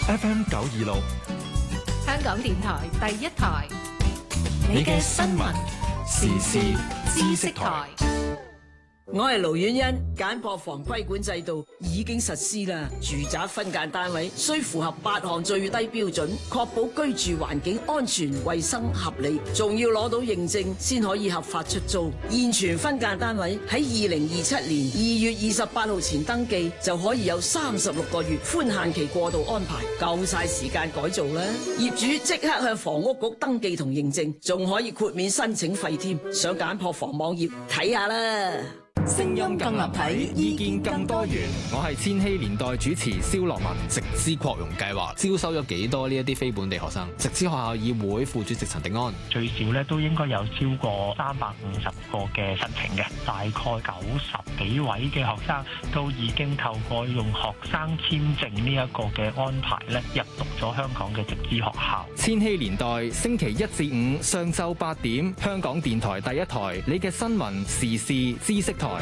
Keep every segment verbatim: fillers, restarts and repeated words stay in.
F M 九二六， 香港電台第一台， 你嘅新聞時事知識台。 我係盧婉欣，簡樸房規管制度已經實施啦。住宅分間單位需符合八項最低標準，確保居住環境安全、衛生、合理，仲要攞到認證先可以合法出租。現存分間單位喺二零二七年二月二十八號前登記，就可以有三十六個月寬限期過渡安排，夠晒時間改造啦。業主即刻向房屋局登記同認證，仲可以豁免申請費添。上簡樸房網頁睇下啦。 聲音更立體，意見更多元。 我係千禧年代主持蕭樂文。直資擴容計劃招收咗幾多呢一啲非本地學生？直資學校議會副主席陳迪安， 最少咧都應該有超過三百五十個嘅申請嘅，大概九十幾位嘅學生都已經透過用學生簽證呢一個嘅安排咧入讀咗香港嘅直資學校。 千禧年代星期一至五上晝八點，香港電台第一台，你嘅新聞時事知識台。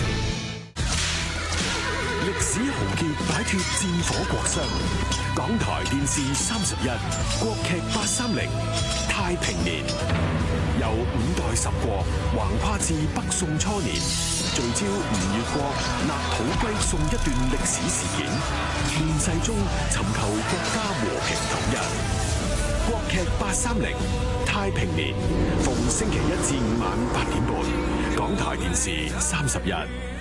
歷史豪傑擺脫戰火國殤，港台電視三十一，國劇八三零太平年，由五代十國橫跨至北宋初年，聚焦吳越國納土歸宋一段歷史事件，亂世中尋求國家和平統一。國劇八三零太平年，逢星期一至五晚八點半，港台電視三十一。